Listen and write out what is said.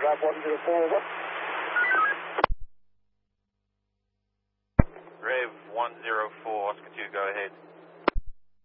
Grab 104, over. Rev 104, Oscar 2, go ahead.